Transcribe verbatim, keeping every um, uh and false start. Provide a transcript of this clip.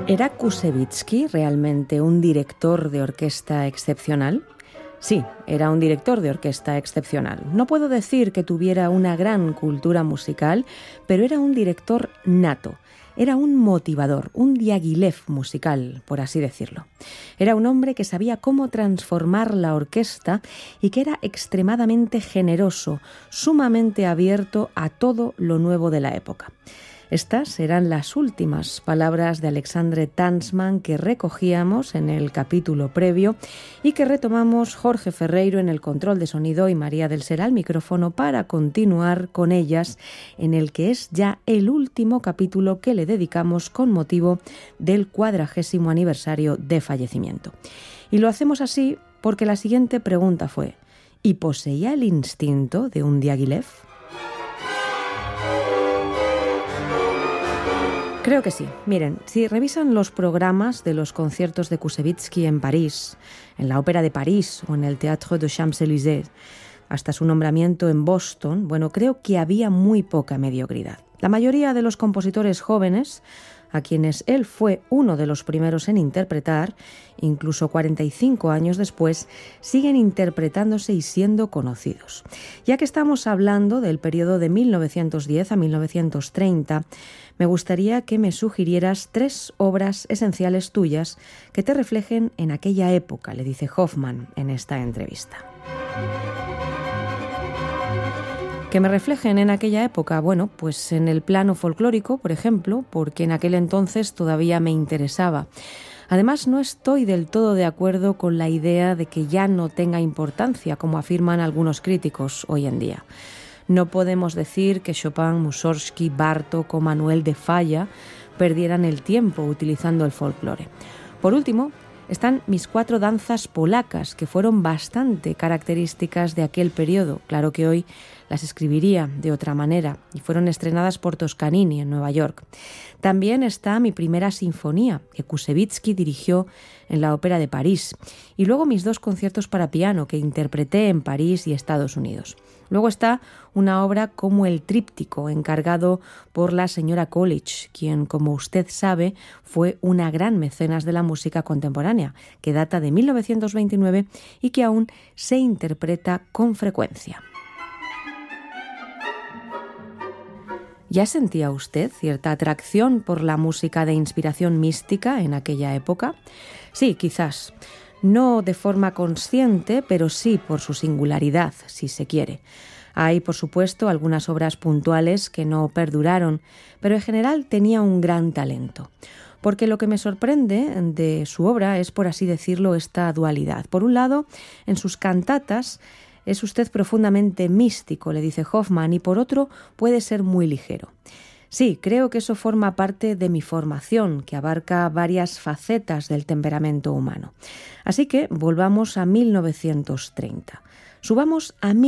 ¿Era Koussevitzky realmente un director de orquesta excepcional? Sí, era un director de orquesta excepcional. No puedo decir que tuviera una gran cultura musical, pero era un director nato. Era un motivador, un Diaghilev musical, por así decirlo. Era un hombre que sabía cómo transformar la orquesta y que era extremadamente generoso, sumamente abierto a todo lo nuevo de la época. Estas eran las últimas palabras de Alexandre Tansman que recogíamos en el capítulo previo y que retomamos Jorge Ferreiro en el control de sonido y María del Ser al micrófono para continuar con ellas en el que es ya el último capítulo que le dedicamos con motivo del cuadragésimo aniversario de fallecimiento. Y lo hacemos así porque la siguiente pregunta fue: ¿y poseía el instinto de un Diaghilev? Creo que sí. Miren, si revisan los programas de los conciertos de Koussevitzky en París, en la Ópera de París o en el Théâtre des Champs-Élysées, hasta su nombramiento en Boston, bueno, creo que había muy poca mediocridad. La mayoría de los compositores jóvenes, a quienes él fue uno de los primeros en interpretar, incluso cuarenta y cinco años después, siguen interpretándose y siendo conocidos. Ya que estamos hablando del periodo de mil novecientos diez a mil novecientos treinta, me gustaría que me sugirieras tres obras esenciales tuyas que te reflejen en aquella época, le dice Hoffman en esta entrevista. ¿Que me reflejen en aquella época? Bueno, pues en el plano folclórico, por ejemplo, porque en aquel entonces todavía me interesaba. Además, no estoy del todo de acuerdo con la idea de que ya no tenga importancia, como afirman algunos críticos hoy en día. No podemos decir que Chopin, Mussorgsky, Bartók o Manuel de Falla perdieran el tiempo utilizando el folclore. Por último, están mis cuatro danzas polacas, que fueron bastante características de aquel periodo. Claro que hoy las escribiría de otra manera y fueron estrenadas por Toscanini en Nueva York. También está mi primera sinfonía, que Koussevitzky dirigió en la Ópera de París, y luego mis dos conciertos para piano que interpreté en París y Estados Unidos. Luego está una obra como el Tríptico, encargado por la señora Coolidge, quien, como usted sabe, fue una gran mecenas de la música contemporánea, que data de mil novecientos veintinueve y que aún se interpreta con frecuencia. ¿Ya sentía usted cierta atracción por la música de inspiración mística en aquella época? Sí, quizás. No de forma consciente, pero sí por su singularidad, si se quiere. Hay, por supuesto, algunas obras puntuales que no perduraron, pero en general tenía un gran talento. Porque lo que me sorprende de su obra es, por así decirlo, esta dualidad. Por un lado, en sus cantatas es usted profundamente místico, le dice Hoffman, y por otro puede ser muy ligero. Sí, creo que eso forma parte de mi formación, que abarca varias facetas del temperamento humano. Así que volvamos a mil novecientos treinta. Subamos a